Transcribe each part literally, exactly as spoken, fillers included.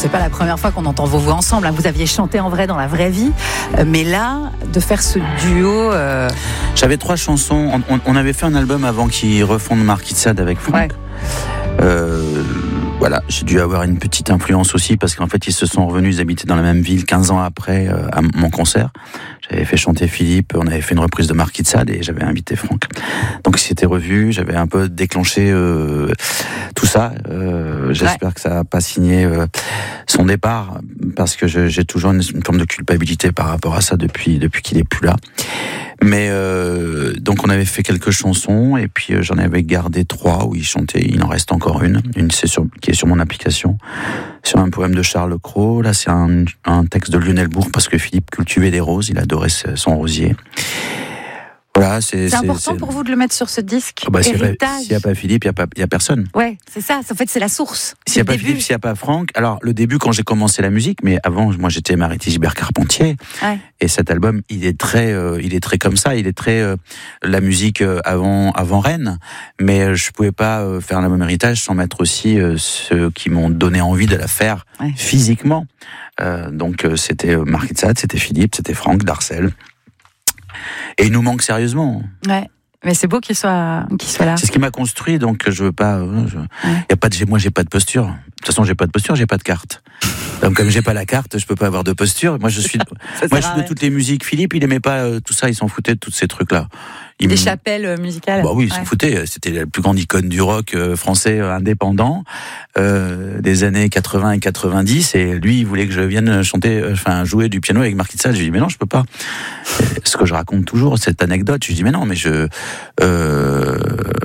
c'est pas la première fois qu'on entend vos voix ensemble. Vous aviez chanté en vrai dans la vraie vie, mais là, de faire ce duo. Euh... J'avais trois chansons. On, on avait fait un album avant qu'ils refondent Marquis de Sade avec Franck. Ouais. Euh, voilà, j'ai dû avoir une petite influence aussi parce qu'en fait ils se sont revenus, ils habitaient dans la même ville quinze ans après euh, à mon concert. J'avais fait chanter Philippe, on avait fait une reprise de Marquis de Sade et j'avais invité Franck. Donc ils s'étaient revus, j'avais un peu déclenché euh, tout ça. Euh, j'espère ouais. que ça n'a pas signé euh, son départ parce que je, j'ai toujours une, une forme de culpabilité par rapport à ça depuis depuis qu'il est plus là. Mais euh, donc on avait fait quelques chansons et puis euh, j'en avais gardé trois où il chantait. Il en reste encore une, une c'est sur, qui est sur mon application, sur un poème de Charles Cros. Là c'est un, un texte de Lionel Bourg parce que Philippe cultivait des roses, il adorait son rosier. Voilà, c'est, c'est, c'est important c'est... pour vous de le mettre sur ce disque. Oh bah, s'il héritage. S'il n'y a pas Philippe, il n'y a, pas, il y a personne. Ouais, c'est ça. En fait, c'est la source. S'il n'y a pas début. Philippe, s'il n'y a pas Franck. Alors, le début, quand j'ai commencé la musique, mais avant, moi, j'étais Mariette Gilbert Carpentier. Ouais. Et cet album, il est très, euh, il est très comme ça. Il est très euh, la musique euh, avant, avant Rennes. Mais euh, je pouvais pas euh, faire l'album héritage sans mettre aussi euh, ceux qui m'ont donné envie de la faire ouais. physiquement. Euh, donc, euh, c'était euh, Marquis de Sade, c'était Philippe, c'était Franck, Darcel. Et il nous manque sérieusement. Ouais, mais c'est beau qu'il soit, qu'il soit là. C'est ce qui m'a construit, donc je veux pas. Je, ouais. y a pas de, moi, j'ai pas de posture. De toute façon, j'ai pas de posture, j'ai pas de carte. Donc, comme j'ai pas la carte, je peux pas avoir de posture. Moi, je suis, moi, je suis de toutes les musiques. Philippe, il aimait pas euh, tout ça. Il s'en foutait de tous ces trucs-là. Il Des m... chapelles musicales. Bah oui, il ouais. s'en foutait. C'était la plus grande icône du rock euh, français euh, indépendant euh, des années quatre-vingts et quatre-vingt-dix. Et lui, il voulait que je vienne chanter, euh, enfin jouer du piano avec Marquis de Sade. Je lui ai dit mais non, je peux pas. Et ce que je raconte toujours cette anecdote, je lui dis mais non, mais je euh,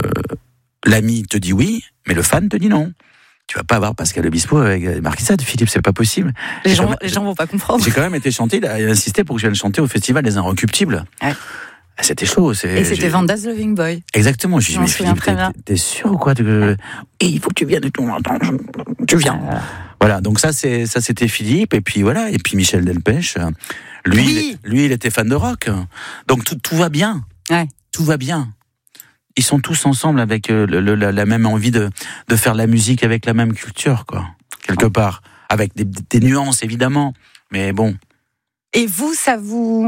l'ami te dit oui, mais le fan te dit non. Tu vas pas avoir Pascal Obispo avec Marquis de Sade, Philippe, c'est pas possible. Les gens, même, les gens vont pas comprendre. J'ai quand même été chanté, il a insisté pour que je vienne chanter au Festival des Inrecuptibles. Ouais. C'était chaud. C'est, et c'était j'ai... Vanda's Loving Boy. Exactement. Je lui ai dit, mais Philippe, t'es, t'es sûr ou quoi de... Et il faut que tu viennes et tout. Tu viens. Voilà. Voilà. Donc ça, c'est, ça, c'était Philippe. Et puis voilà. Et puis Michel Delpech. Lui, oui. il, lui, il était fan de rock. Donc tout, tout va bien. Ouais. Tout va bien. Ils sont tous ensemble avec le, le, la, la même envie de, de faire de la musique avec la même culture, quoi. Quelque part. Avec des, des nuances, évidemment. Mais bon. Et vous, ça vous...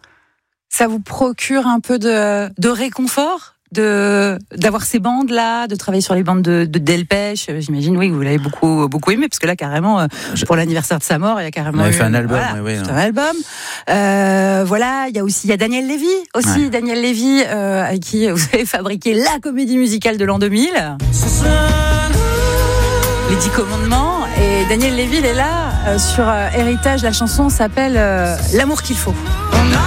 Ça vous procure un peu de, de réconfort de, d'avoir ces bandes-là, de travailler sur les bandes de, de Delpech. J'imagine, oui, que vous l'avez beaucoup, beaucoup aimé, parce que là, carrément, pour l'anniversaire de sa mort, il y a carrément. On avait eu, fait un album, voilà, oui, oui. un album. Euh, voilà, il y a aussi, il y a Daniel Lévy, aussi, ouais. Daniel Lévy, euh, avec qui vous avez fabriqué la comédie musicale de l'an deux mille. Les Dix Commandements. Et Daniel Lévy, il est là, euh, sur euh, Héritage, la chanson s'appelle euh, L'amour qu'il faut.